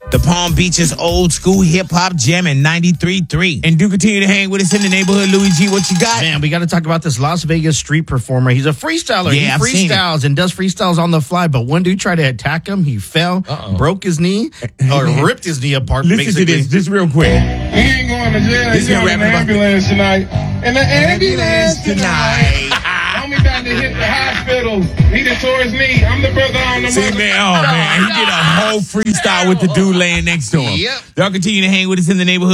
The Palm Beach's old school hip hop jam in 93.3. And do continue to hang with us in the neighborhood. Louis G, what you got? Man, we got to talk about this Las Vegas street performer. He's a freestyler. Yeah, he freestyles and does freestyles on the fly. But one dude tried to attack him. He fell, broke his knee, or ripped his knee apart. Listen basically. to this, just real quick. He ain't going to jail. He's going in the ambulance tonight. In the ambulance tonight. Homie about to hit the hospital. He done tore his knee. I'm the brother on the See, mother. man, he did a whole freestyle with the dude laying next to him. Yep. Y'all continue to hang with us in the neighborhood.